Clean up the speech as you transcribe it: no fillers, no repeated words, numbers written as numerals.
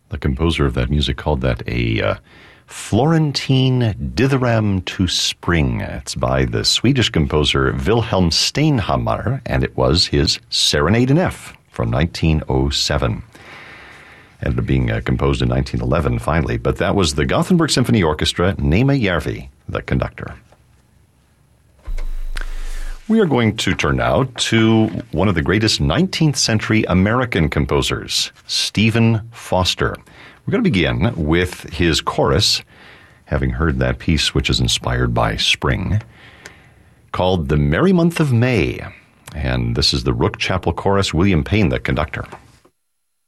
The composer of that music called that a Florentine Dithyramb to Spring. It's by the Swedish composer Wilhelm Steinhammar, and it was his Serenade in F from 1907. Ended up being composed in 1911, finally. But that was the Gothenburg Symphony Orchestra, Nema Järvi, the conductor. We are going to turn now to one of the greatest 19th century American composers, Stephen Foster. We're going to begin with his chorus, having heard that piece which is inspired by spring, called The Merry Month of May. And this is the Rook Chapel Chorus, William Payne, the conductor.